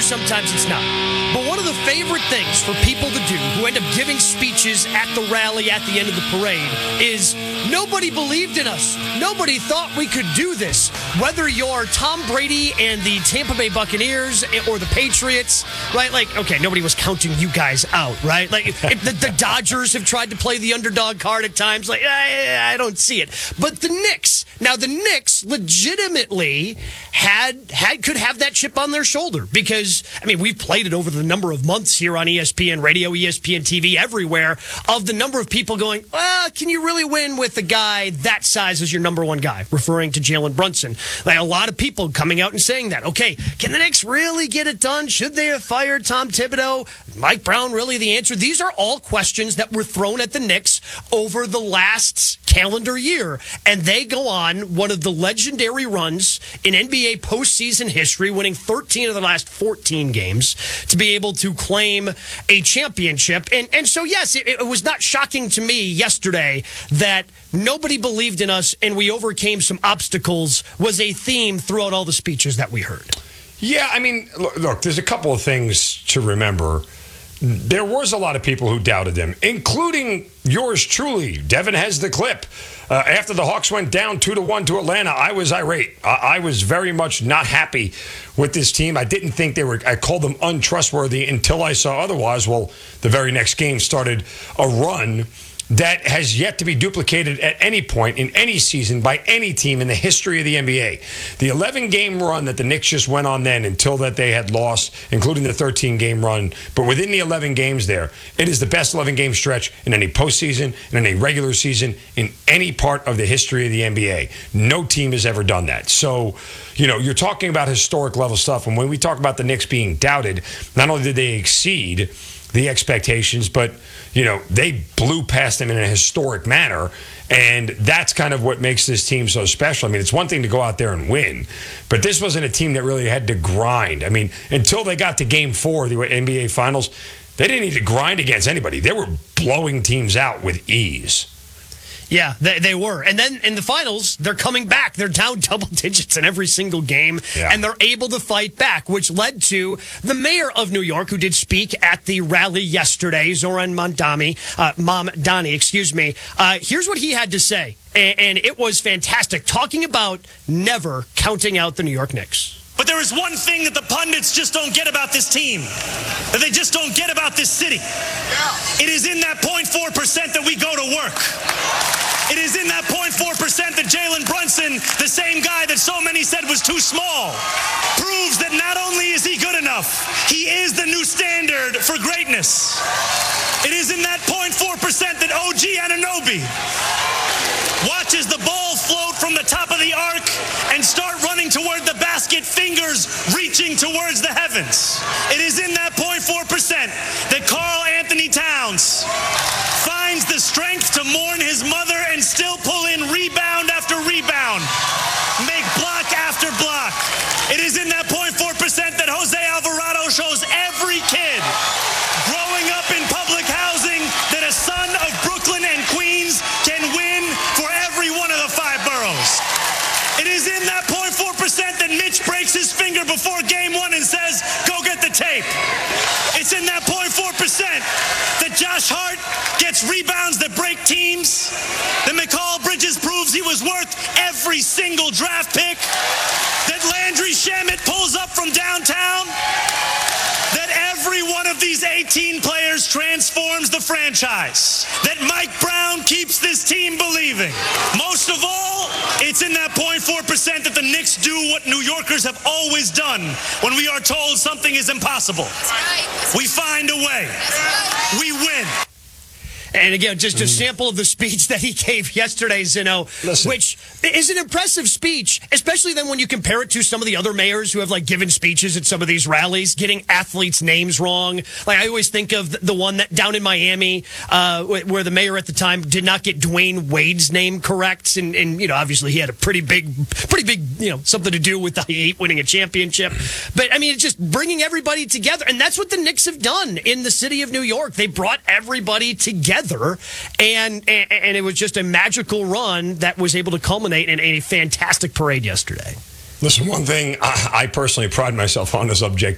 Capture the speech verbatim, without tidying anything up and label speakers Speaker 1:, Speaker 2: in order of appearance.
Speaker 1: sometimes it's not. But one of the favorite things for people to do who end up giving speeches at the rally at the end of the parade is nobody believed in us. Nobody thought we could do this. Whether you're Tom Brady and the Tampa Bay Buccaneers or the Patriots, right? Like, okay, nobody was counting you guys out, right? Like, if the, the Dodgers have tried to play the underdog card at times. Like, I, I don't see it. But the Knicks, now the Knicks legitimately had had could have that chip on their shoulder because, I mean, we've played it over the number of months here on E S P N Radio, E S P N T V, everywhere, of the number of people going, well, can you really win with a guy that size as your number one guy, referring to Jalen Brunson? Like, a lot of people coming out and saying that. Okay, can the Knicks really get it done? Should they have fired Tom Thibodeau? Mike Brown really the answer? These are all questions that were thrown at the Knicks over the last calendar year, and they go on one of the legendary runs in N B A postseason history, winning thirteen of the last fourteen games to be able to claim a championship. And and so, yes, it, it was not shocking to me yesterday that nobody believed in us and we overcame some obstacles was a theme throughout all the speeches that we heard.
Speaker 2: Yeah, I mean, look, look, there's a couple of things to remember. There was a lot of people who doubted them, including yours truly. Devin has the clip. Uh, after the Hawks went down two to one to Atlanta, I was irate. I, I was very much not happy with this team. I didn't think they were, I called them untrustworthy until I saw otherwise. Well, the very next game started a run that has yet to be duplicated at any point in any season by any team in the history of the N B A. The eleven-game run that the Knicks just went on then until that they had lost, including the thirteen-game run, but within the eleven games there, it is the best eleven-game stretch in any postseason, in any regular season, in any part of the history of the N B A. No team has ever done that. So, you know, you're talking about historic level stuff, and when we talk about the Knicks being doubted, not only did they exceed the expectations, but, you know, they blew past them in a historic manner, and that's kind of what makes this team so special. I mean, it's one thing to go out there and win, but this wasn't a team that really had to grind. I mean, until they got to game four of the N B A Finals, they didn't need to grind against anybody. They were blowing teams out with ease.
Speaker 1: Yeah, they, they were. And then in the finals, they're coming back. They're down double digits in every single game, yeah. and they're able to fight back, which led to the mayor of New York, who did speak at the rally yesterday, Zoran Mamdani, uh, Mamdani, excuse me. Uh, here's what he had to say, and, and it was fantastic, talking about never counting out the New York Knicks.
Speaker 3: But there is one thing that the pundits just don't get about this team, that they just don't get about this city. Yeah. It is in that zero point four percent that we go to work. It is in that zero point four percent that Jalen Brunson, the same guy that so many said was too small, proves that not only is he good enough, he is the new standard for greatness. It is in that zero point four percent that O G Anunoby watches the ball float from the top of the arc and start running toward the basket, fingers reaching towards the heavens. It is in that zero point four percent that Karl Anthony Towns finds the strength to mourn his mother and still pull in rebound after rebound, make block after block. It is in that zero point four percent that Jose Alvarado shows every kid growing up in public housing that a son of Brooklyn and Queens can win for every one of the five boroughs. It is in that zero point four percent that Mitch breaks his finger before game one and says, go get the tape. It's in that zero point four percent that Josh Hart gets rebounds that break teams, that Mikal Bridges proves he was worth every single draft pick, that Landry Shamet pulls up from downtown, that every one of these eighteen players transforms the franchise, that Mike Brown keeps this team believing. Most of all, it's in that zero point four percent that the Knicks do what New Yorkers have always done when we are told something is impossible. We find a way. We win.
Speaker 1: And again, just a sample of the speech that he gave yesterday, Zeno, Listen. which is an impressive speech, especially then when you compare it to some of the other mayors who have like given speeches at some of these rallies, getting athletes' names wrong. Like I always think of the one that down in Miami, uh, where the mayor at the time did not get Dwayne Wade's name correct, and, and you know obviously he had a pretty big, pretty big you know something to do with the Heat winning a championship. But I mean, it's just bringing everybody together, and that's what the Knicks have done in the city of New York. They brought everybody together. And, and it was just a magical run that was able to culminate in a fantastic parade yesterday.
Speaker 2: Listen, one thing I, I personally pride myself on is objectivity.